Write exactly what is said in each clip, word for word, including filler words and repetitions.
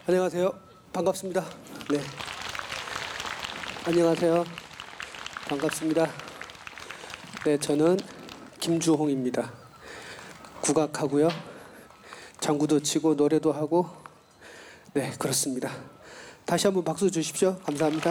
안녕하세요. 반갑습니다. 네. 안녕하세요. 반갑습니다. 네, 저는 김주홍입니다. 국악하고요. 장구도 치고 노래도 하고 네, 그렇습니다. 다시 한번 박수 주십시오. 감사합니다.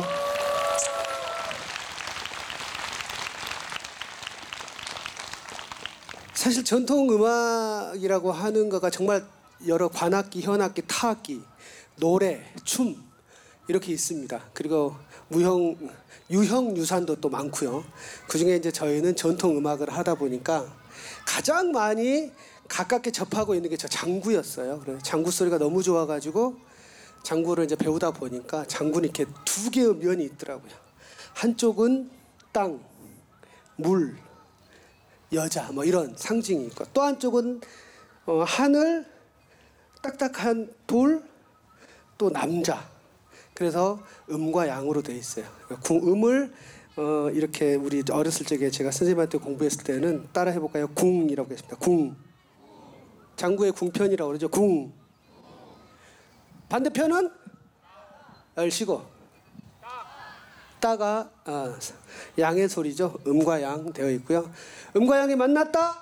사실 전통 음악이라고 하는 거가 정말 여러 관악기, 현악기, 타악기, 노래, 춤 이렇게 있습니다. 그리고 무형, 유형 유산도 또 많고요. 그중에 이제 저희는 전통 음악을 하다 보니까 가장 많이 가깝게 접하고 있는 게 저 장구였어요. 그래서 장구 소리가 너무 좋아가지고 장구를 이제 배우다 보니까 장구는 이렇게 두 개의 면이 있더라고요. 한쪽은 땅, 물, 여자 뭐 이런 상징이 있고 또 한쪽은 어, 하늘, 딱딱한 돌, 또 남자. 그래서 음과 양으로 되어 있어요. 음을 어, 이렇게 우리 어렸을 적에 제가 선생님한테 공부했을 때는 따라 해볼까요? 궁이라고 했습니다. 궁. 장구의 궁편이라고 그러죠. 궁. 반대편은 얼씨고 따가 아, 양의 소리죠. 음과 양 되어 있고요. 음과 양이 만났다?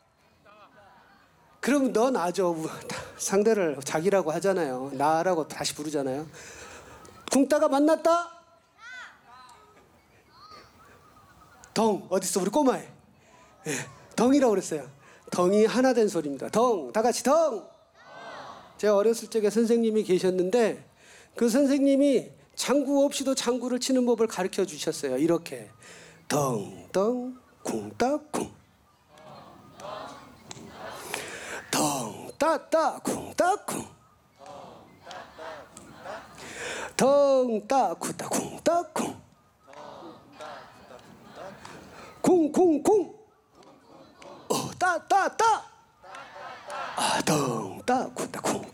그럼 너 나죠. 상대를 자기라고 하잖아요. 나라고 다시 부르잖아요. 궁따가 만났다? 덩. 어딨어 우리 꼬마애. 네, 덩이라고 그랬어요. 덩이 하나 된 소리입니다. 덩. 다 같이 덩. 제가 어렸을 적에 선생님이 계셨는데 그 선생님이 장구 없이도 장구를 치는 법을 가르쳐 주셨어요. 이렇게 덩덩 궁따 궁 덩따따 궁따 궁 덩따 구따 궁따 궁 궁궁궁 어 따따따 아 덩따 구따 궁